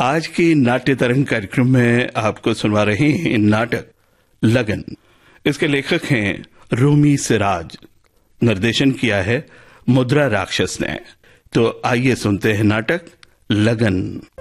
आज की नाट्य तरंग कार्यक्रम में आपको सुनवा रहे हैं नाटक लगन। इसके लेखक हैं रूमी सिराज। निर्देशन किया है मुद्रा राक्षस ने। तो आइए सुनते हैं नाटक लगन।